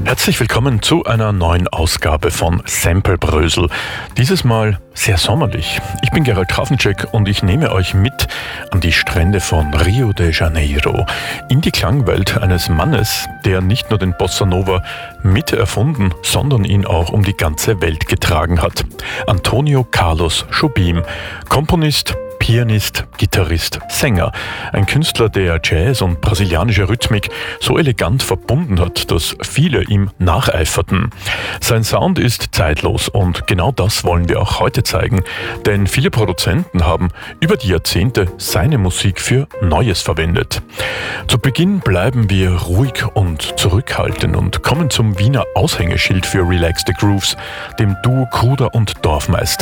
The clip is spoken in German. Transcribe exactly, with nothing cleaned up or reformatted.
Herzlich willkommen zu einer neuen Ausgabe von Samplebrösel. Dieses Mal sehr sommerlich. Ich bin Gerald Trafnicek und ich nehme euch mit an die Strände von Rio de Janeiro, in die Klangwelt eines Mannes, der nicht nur den Bossa Nova mit erfunden, sondern ihn auch um die ganze Welt getragen hat. Antonio Carlos Jobim, Komponist, Pianist, Gitarrist, Sänger. Ein Künstler, der Jazz und brasilianische Rhythmik so elegant verbunden hat, dass viele ihm nacheiferten. Sein Sound ist zeitlos und genau das wollen wir auch heute zeigen, denn viele Produzenten haben über die Jahrzehnte seine Musik für Neues verwendet. Zu Beginn bleiben wir ruhig und zurückhaltend und kommen zum Wiener Aushängeschild für Relax the Grooves, dem Duo Kruder und Dorfmeister.